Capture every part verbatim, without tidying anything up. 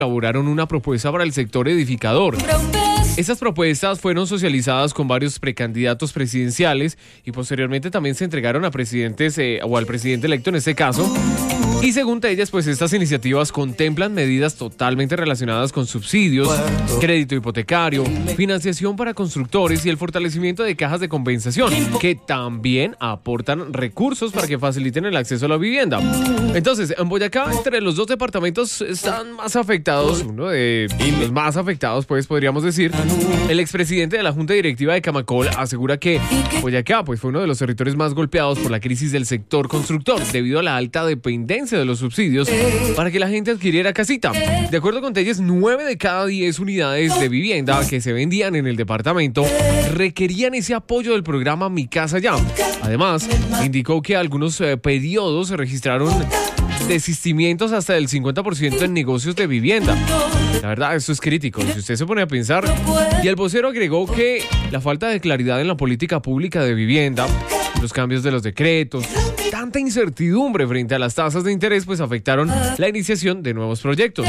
elaboraron una propuesta para el sector edificador. Estas propuestas fueron socializadas con varios precandidatos presidenciales y posteriormente también se entregaron a presidentes eh, o al presidente electo en este caso. Y según ellas, pues estas iniciativas contemplan medidas totalmente relacionadas con subsidios, crédito hipotecario, financiación para constructores y el fortalecimiento de cajas de compensación, que también aportan recursos para que faciliten el acceso a la vivienda. Entonces, en Boyacá, entre los dos departamentos están más afectados, uno de los más afectados, pues podríamos decir. El expresidente de la Junta Directiva de Camacol asegura que Boyacá pues, fue uno de los territorios más golpeados por la crisis del sector constructor debido a la alta dependencia de los subsidios para que la gente adquiriera casita. De acuerdo con Telles, nueve de cada diez unidades de vivienda que se vendían en el departamento requerían ese apoyo del programa Mi Casa Ya. Además, indicó que algunos eh, periodos se registraron desistimientos hasta del cincuenta por ciento en negocios de vivienda. La verdad, esto es crítico, si usted se pone a pensar. Y el vocero agregó que la falta de claridad en la política pública de vivienda, los cambios de los decretos, tanta incertidumbre frente a las tasas de interés, pues afectaron la iniciación de nuevos proyectos.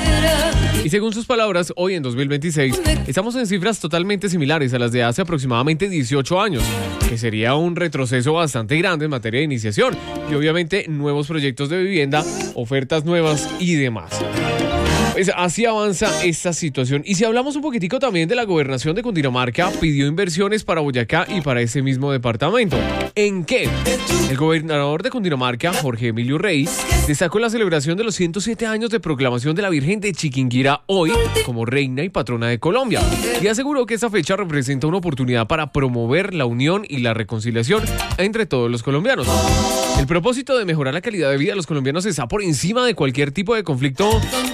Y según sus palabras, hoy en dos mil veintiséis estamos en cifras totalmente similares a las de hace aproximadamente dieciocho años, que sería un retroceso bastante grande en materia de iniciación y obviamente nuevos proyectos de vivienda, ofertas nuevas y demás. Pues así avanza esta situación. Y si hablamos un poquitico también de la gobernación de Cundinamarca, pidió inversiones para Boyacá y para ese mismo departamento. ¿En qué? El gobernador de Cundinamarca, Jorge Emilio Rey, destacó la celebración de los ciento siete años de proclamación de la Virgen de Chiquinquirá hoy como reina y patrona de Colombia. Y aseguró que esta fecha representa una oportunidad para promover la unión y la reconciliación entre todos los colombianos. El propósito de mejorar la calidad de vida de los colombianos está por encima de cualquier tipo de conflicto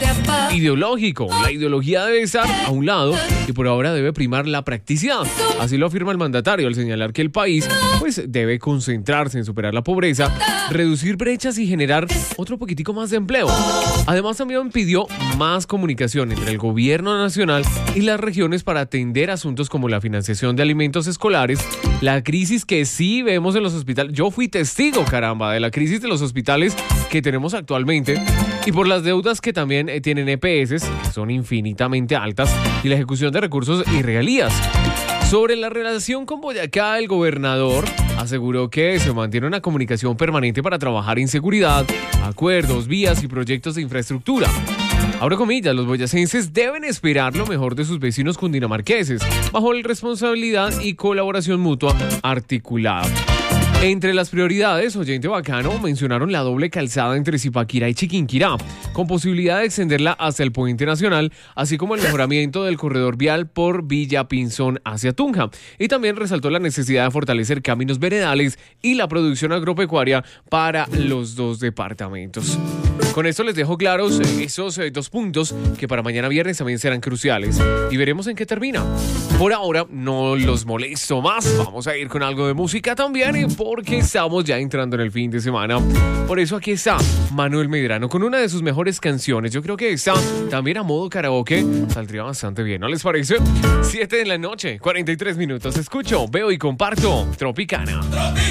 ideológico. La ideología debe estar a un lado y por ahora debe primar la practicidad. Así lo afirma el mandatario al señalar que el país pues, debe concentrarse en superar la pobreza, reducir brechas y generar otro poquitico más de empleo. Además también pidió más comunicación entre el gobierno nacional y las regiones para atender asuntos como la financiación de alimentos escolares, la crisis que sí vemos en los hospitales. Yo fui testigo, caramba, de la crisis de los hospitales que tenemos actualmente y por las deudas que también eh, tienen E P S, que son infinitamente altas, y la ejecución de recursos y regalías. Sobre la relación con Boyacá, el gobernador aseguró que se mantiene una comunicación permanente para trabajar en seguridad, acuerdos, vías y proyectos de infraestructura. Abro comillas, los boyacenses deben esperar lo mejor de sus vecinos cundinamarqueses, bajo la responsabilidad y colaboración mutua articulada. Entre las prioridades, oyente bacano, mencionaron la doble calzada entre Zipaquirá y Chiquinquirá, con posibilidad de extenderla hasta el Puente Nacional, así como el mejoramiento del corredor vial por Villa Pinzón hacia Tunja. Y también resaltó la necesidad de fortalecer caminos veredales y la producción agropecuaria para los dos departamentos. Con esto les dejo claros esos eh, dos puntos que para mañana viernes también serán cruciales y veremos en qué termina. Por ahora no los molesto más, vamos a ir con algo de música también y porque estamos ya entrando en el fin de semana. Por eso aquí está Manuel Medrano con una de sus mejores canciones. Yo creo que esta también a modo karaoke saldría bastante bien, ¿no les parece? siete de la noche, cuarenta y tres minutos. Escucho, veo y comparto Tropicana.